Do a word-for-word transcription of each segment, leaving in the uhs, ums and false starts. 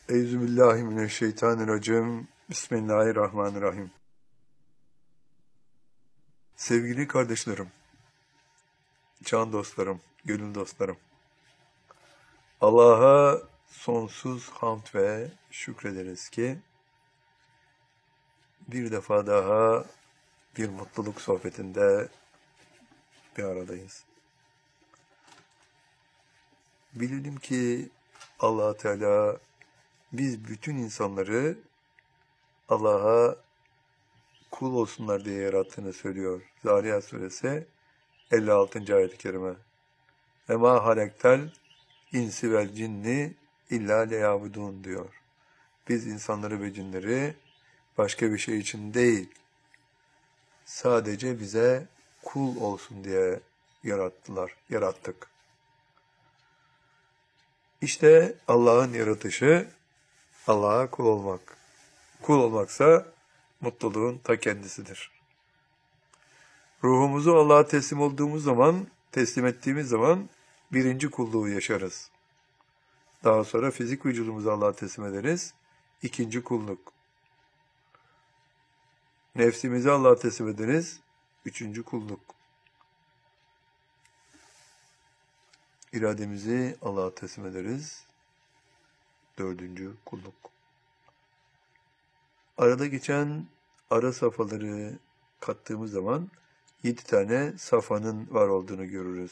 Euzubillahimineşşeytanirracim. Bismillahirrahmanirrahim. Sevgili kardeşlerim, can dostlarım, gönül dostlarım. Allah'a sonsuz hamd ve şükrederiz ki bir defa daha bir mutluluk sohbetinde bir aradayız. Bilelim ki Allah Teala biz bütün insanları Allah'a kul olsunlar diye yarattığını söylüyor. Zariyat suresi elli altıncı ayet-i kerime. Ve ma halektel insi vel cinni illa leyabudun diyor. Biz insanları ve cinleri başka bir şey için değil, sadece bize kul olsun diye yarattılar, yarattık. İşte Allah'ın yaratışı, Allah'a kul olmak. Kul olmaksa mutluluğun ta kendisidir. Ruhumuzu Allah'a teslim olduğumuz zaman, teslim ettiğimiz zaman birinci kulluğu yaşarız. Daha sonra fizik vücudumuzu Allah'a teslim ederiz. İkinci kulluk. Nefsimizi Allah'a teslim ederiz. Üçüncü kulluk. İrademizi Allah'a teslim ederiz. Dördüncü kulluk. Arada geçen ara safhaları kattığımız zaman yedi tane safhanın var olduğunu görürüz.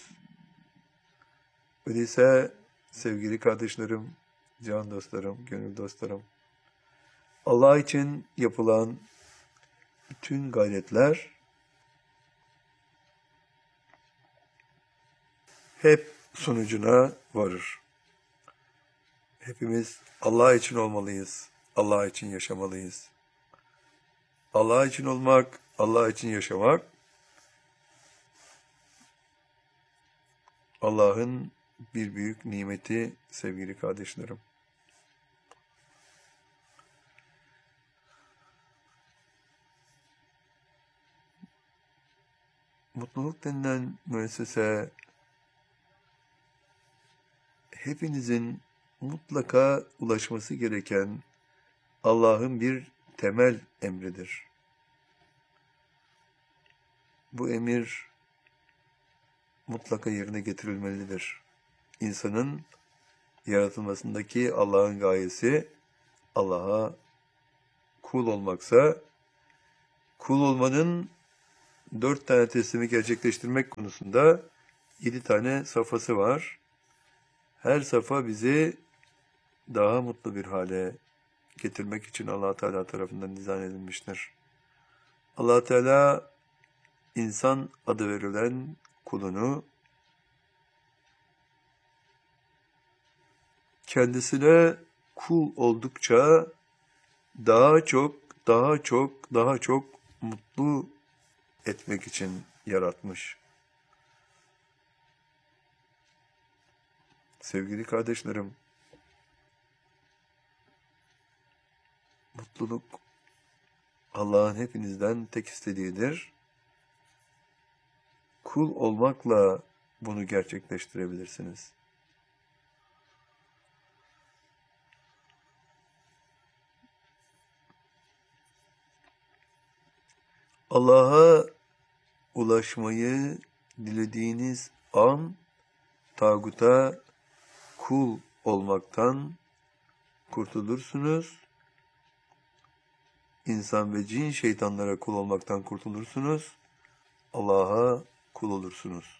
Öyleyse sevgili kardeşlerim, can dostlarım, gönül dostlarım, Allah için yapılan bütün gayretler hep sonucuna varır. Hepimiz Allah için olmalıyız, Allah için yaşamalıyız. Allah için olmak, Allah için yaşamak, Allah'ın bir büyük nimeti sevgili kardeşlerim. Mutluluk denilen müessese, hepinizin mutlaka ulaşması gereken Allah'ın bir temel emridir. Bu emir mutlaka yerine getirilmelidir. İnsanın yaratılmasındaki Allah'ın gayesi Allah'a kul olmaksa, kul olmanın dört tane teslimi gerçekleştirmek konusunda yedi tane safhası var. Her safha bizi daha mutlu bir hale getirmek için Allah Teala tarafından dizayn edilmiştir. Allah Teala insan adı verilen kulunu kendisine kul oldukça daha çok, daha çok, daha çok mutlu etmek için yaratmış. Sevgili kardeşlerim, mutluluk Allah'ın hepinizden tek istediğidir. Kul olmakla bunu gerçekleştirebilirsiniz. Allah'a ulaşmayı dilediğiniz an tağuta kul olmaktan kurtulursunuz. İnsan ve cin şeytanlara kul olmaktan kurtulursunuz. Allah'a kul olursunuz.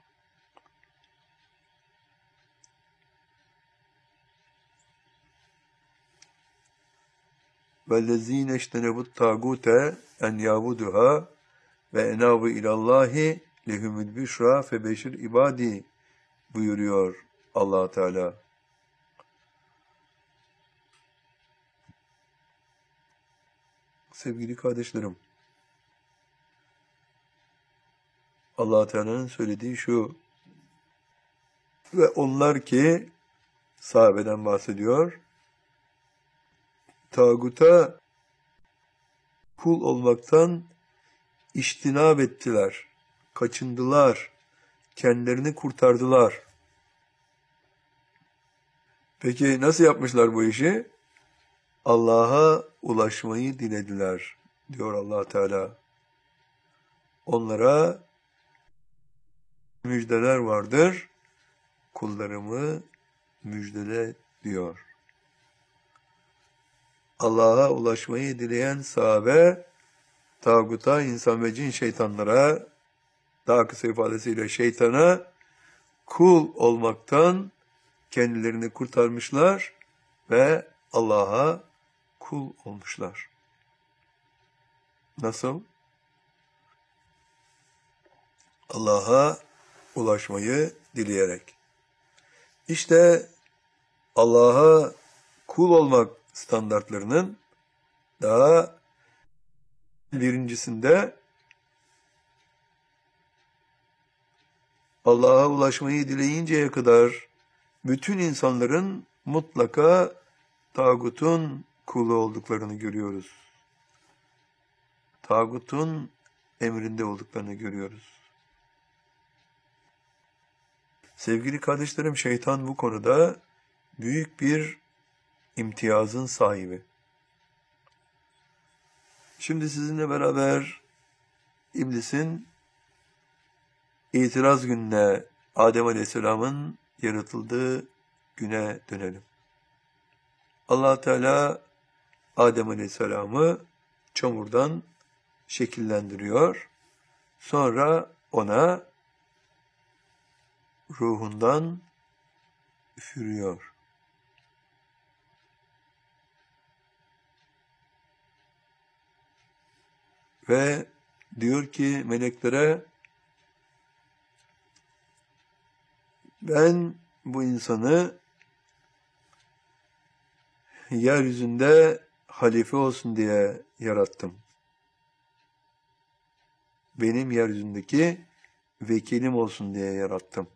وَالَّذ۪ينَ اجْتَنَبُوا الطَّاغُوتَ اَنْ يَعْبُدُهَا وَاَنَابُوا اِلَى اللّٰهِ لَهُمُ الْبِشْرَى فَبَشِّرْ ibadi buyuruyor Allah Teala. Sevgili kardeşlerim, Allah Teala'nın söylediği şu: ve onlar ki, sahabeden bahsediyor, tağuta kul olmaktan iştinab ettiler, kaçındılar, kendilerini kurtardılar. Peki nasıl yapmışlar bu işi? Allah'a ulaşmayı dilediler diyor Allah Teala. Onlara müjdeler vardır. Kullarımı müjdele diyor. Allah'a ulaşmayı dileyen sahabe, tağuta, insan ve cin şeytanlara, daha kısa ifadesiyle şeytana kul olmaktan kendilerini kurtarmışlar ve Allah'a kul olmuşlar. Nasıl? Allah'a ulaşmayı dileyerek. İşte Allah'a kul olmak standartlarının daha birincisinde Allah'a ulaşmayı dileyinceye kadar bütün insanların mutlaka tağutun kulu olduklarını görüyoruz. Tağutun emrinde olduklarını görüyoruz. Sevgili kardeşlerim, şeytan bu konuda büyük bir imtiyazın sahibi. Şimdi sizinle beraber İblisin itiraz gününe, Adem Aleyhisselam'ın yaratıldığı güne dönelim. Allah Teala Adem Aleyhisselam'ı çamurdan şekillendiriyor. Sonra ona ruhundan üfürüyor. Ve diyor ki meleklere, ben bu insanı yeryüzünde halife olsun diye yarattım. Benim yeryüzündeki vekilim olsun diye yarattım.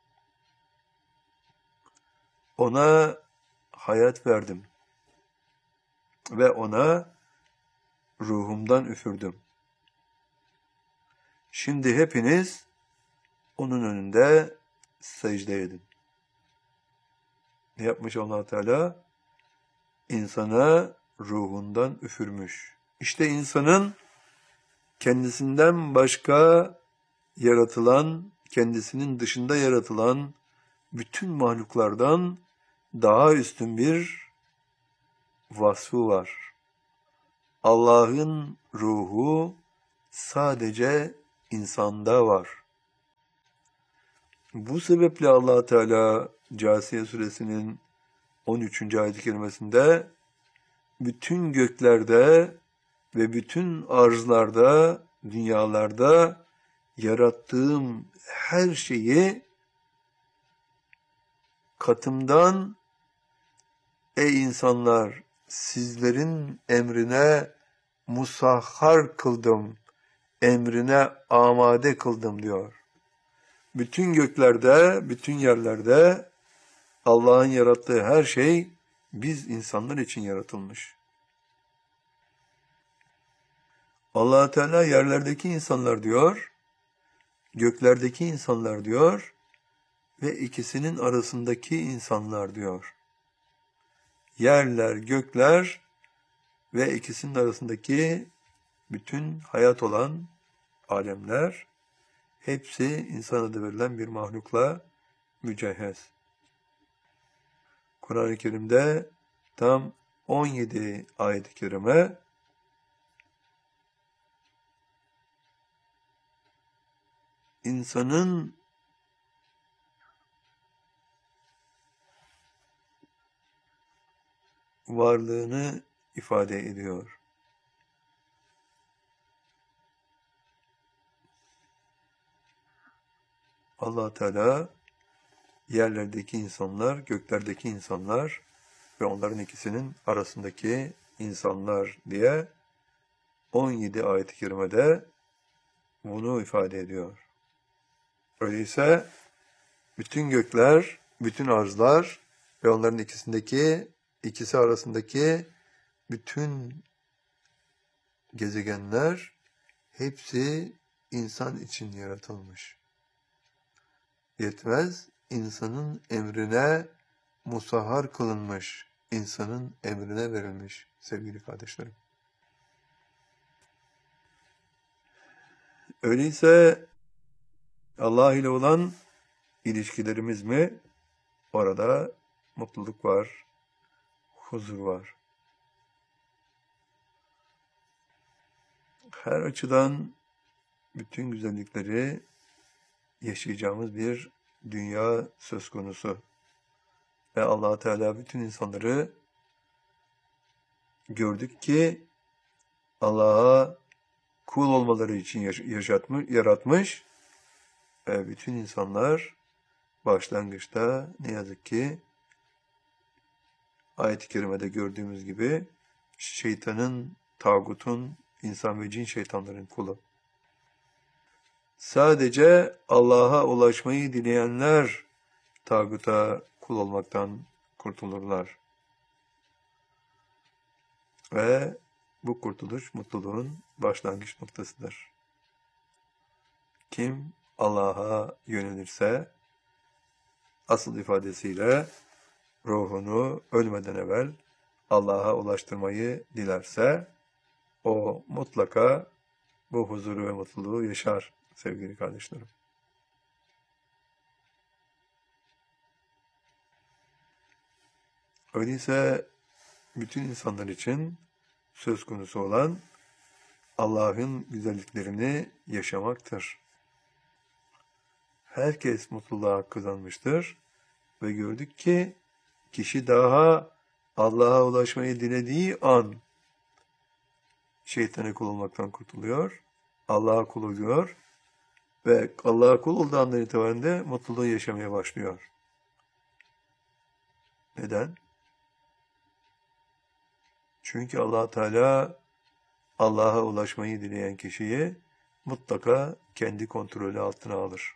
Ona hayat verdim ve ona ruhumdan üfürdüm. Şimdi hepiniz onun önünde secde edin. Ne yapmış Allah Teala? İnsana ruhundan üfürmüş. İşte insanın kendisinden başka yaratılan, kendisinin dışında yaratılan bütün mahluklardan daha üstün bir vasfı var. Allah'ın ruhu sadece insanda var. Bu sebeple Allah Teala Câsiye suresinin on üçüncü ayet-i kerimesinde bütün göklerde ve bütün arzlarda, dünyalarda yarattığım her şeyi katımdan, ey insanlar, sizlerin emrine musahhar kıldım, emrine amade kıldım diyor. Bütün göklerde, bütün yerlerde Allah'ın yarattığı her şey biz insanlar için yaratılmış. Allah Teala yerlerdeki insanlar diyor, göklerdeki insanlar diyor ve ikisinin arasındaki insanlar diyor. Yerler, gökler ve ikisinin arasındaki bütün hayat olan alemler, hepsi insan adı verilen bir mahlukla mücehhez. Kur'an-ı Kerim'de tam on yedi ayet-i kerime insanın varlığını ifade ediyor. Allah Teala yerlerdeki insanlar, göklerdeki insanlar ve onların ikisinin arasındaki insanlar diye on yedi ayet-i kerimede bunu ifade ediyor. Öyleyse bütün gökler, bütün arzlar ve onların ikisindeki, ikisi arasındaki bütün gezegenler hepsi insan için yaratılmış. Yetmez, insanın emrine musahhar kılınmış, insanın emrine verilmiş sevgili kardeşlerim. Öyleyse Allah ile olan ilişkilerimiz mi? Orada mutluluk var, huzur var. Her açıdan bütün güzellikleri yaşayacağımız bir dünya söz konusu. Ve Allah Teala bütün insanları gördük ki Allah'a kul olmaları için yaşatmış, yaratmış ve bütün insanlar başlangıçta ne yazık ki ayet-i kerimede gördüğümüz gibi şeytanın, tağutun, insan ve cin şeytanların kulu. Sadece Allah'a ulaşmayı dileyenler tağuta kul olmaktan kurtulurlar. Ve bu kurtuluş mutluluğun başlangıç noktasıdır. Kim Allah'a yönelirse, asıl ifadesiyle ruhunu ölmeden evvel Allah'a ulaştırmayı dilerse, o mutlaka bu huzuru ve mutluluğu yaşar sevgili kardeşlerim. Öyleyse bütün insanlar için söz konusu olan Allah'ın güzelliklerini yaşamaktır. Herkes mutluluğa kazanmıştır ve gördük ki kişi daha Allah'a ulaşmayı dilediği an şeytana kul olmaktan kurtuluyor, Allah'a kul oluyor ve Allah'a kul olduğu andan itibaren de mutluluğu yaşamaya başlıyor. Neden? Çünkü Allah Teala Allah'a ulaşmayı dileyen kişiyi mutlaka kendi kontrolü altına alır.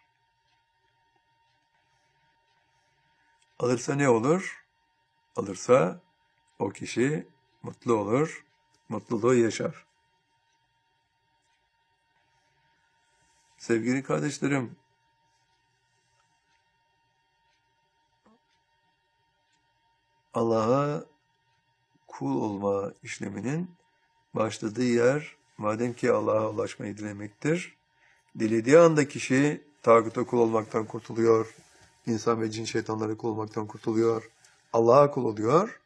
Alırsa ne olur? Alırsa o kişi mutlu olur, mutluluğu yaşar. Sevgili kardeşlerim, Allah'a kul olma işleminin başladığı yer, madem ki Allah'a ulaşmayı dilemektir, dilediği anda kişi tağuta kul olmaktan kurtuluyor, insan ve cin şeytanlara kul olmaktan kurtuluyor, Allah'a kul oluyor.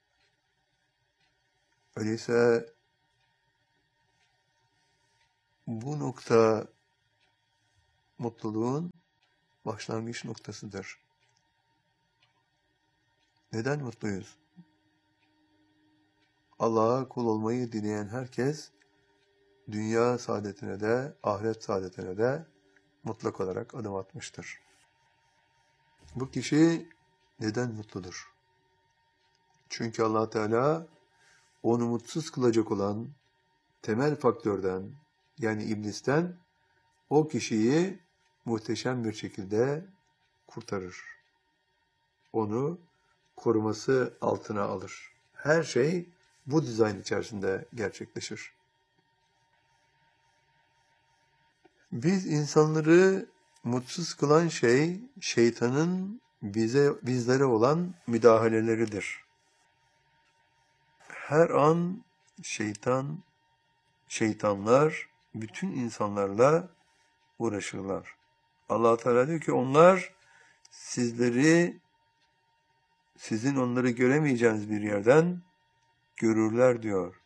Öyleyse bu nokta mutluluğun başlangıç noktasıdır. Neden mutluyuz? Allah'a kul olmayı dileyen herkes, dünya saadetine de, ahiret saadetine de mutlak olarak adım atmıştır. Bu kişi neden mutludur? Çünkü Allah Teala onu mutsuz kılacak olan temel faktörden, yani iblisten, o kişiyi muhteşem bir şekilde kurtarır. Onu koruması altına alır. Her şey bu dizayn içerisinde gerçekleşir. Biz insanları mutsuz kılan şey, şeytanın bize bizlere olan müdahaleleridir. Her an şeytan, şeytanlar bütün insanlarla uğraşırlar. Allah Teala diyor ki onlar sizleri, sizin onları göremeyeceğiniz bir yerden görürler diyor.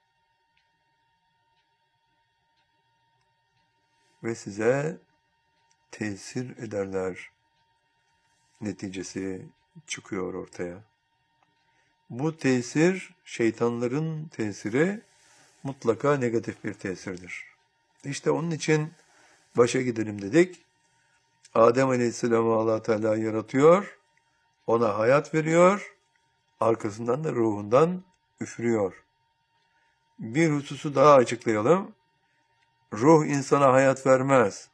Ve size tesir ederler neticesi çıkıyor ortaya. Bu tesir, şeytanların tesiri mutlaka negatif bir tesirdir. İşte onun için başa gidelim dedik. Adem Aleyhisselam'ı Allah Teala yaratıyor, ona hayat veriyor, arkasından da ruhundan üfürüyor. Bir hususu daha açıklayalım. Ruh insana hayat vermez.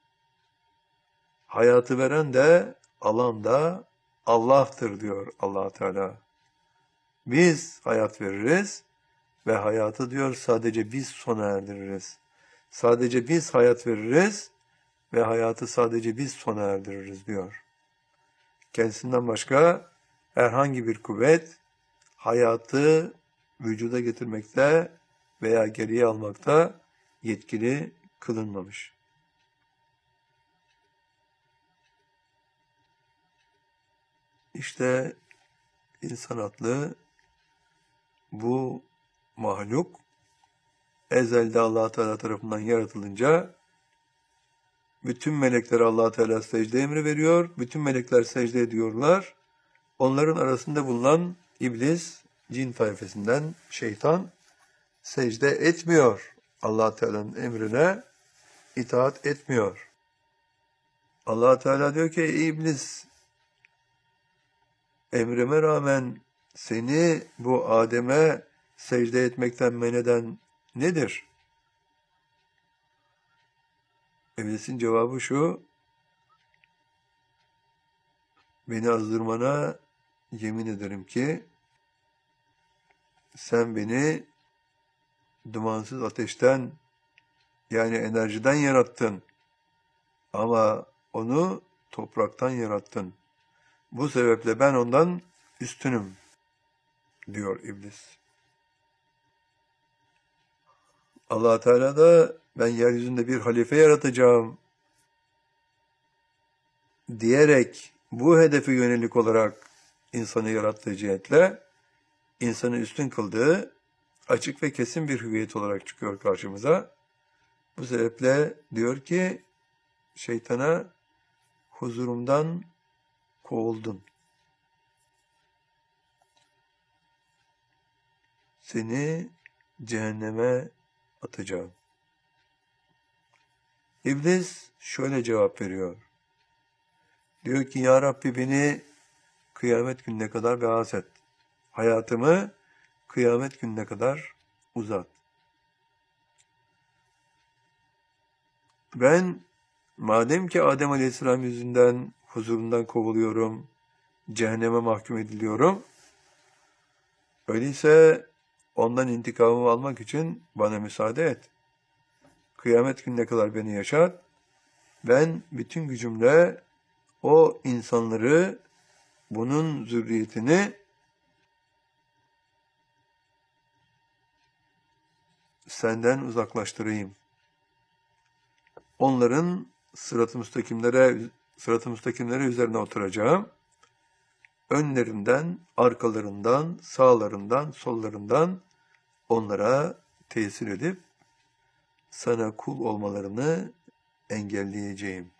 Hayatı veren de, alan da Allah'tır diyor Allah Teala. Biz hayat veririz ve hayatı diyor sadece biz sona erdiririz. Sadece biz hayat veririz ve hayatı sadece biz sona erdiririz diyor. Kendisinden başka herhangi bir kuvvet hayatı vücuda getirmekte veya geriye almakta yetkili kılınmamış. İşte insan adlı bu mahluk ezelde Allah Teala tarafından yaratılınca bütün melekler Allah Teala secde emri veriyor. Bütün melekler secde ediyorlar. Onların arasında bulunan iblis, cin tayfesinden şeytan secde etmiyor. Allah Teala'nın emrine itaat etmiyor. Allah Teala diyor ki ey iblis, emrime rağmen seni bu Adem'e secde etmekten men eden nedir? İblisin cevabı şu: beni azdırmana yemin ederim ki sen beni dumansız ateşten, yani enerjiden yarattın. Ama onu topraktan yarattın. Bu sebeple ben ondan üstünüm, diyor iblis. Allah Teala da ben yeryüzünde bir halife yaratacağım diyerek bu hedefe yönelik olarak insanı yarattığı cihetle insanı üstün kıldığı açık ve kesin bir hüviyet olarak çıkıyor karşımıza. Bu sebeple diyor ki şeytana huzurumdan kovuldun. Seni cehenneme atacağım. İblis şöyle cevap veriyor. Diyor ki ya Rabbi beni kıyamet gününe kadar beas et. Hayatımı kıyamet gününe kadar uzat. Ben madem ki Adem Aleyhisselam yüzünden huzurundan kovuluyorum, cehenneme mahkum ediliyorum, öyleyse ondan intikamımı almak için bana müsaade et. Kıyamet gününe kadar beni yaşat. Ben bütün gücümle o insanları, bunun zürriyetini senden uzaklaştırayım. Onların sırat-ı müstakimlere, sırat-ı müstakimlere üzerine oturacağım. Önlerinden, arkalarından, sağlarından, sollarından onlara tesir edip sana kul olmalarını engelleyeceğim.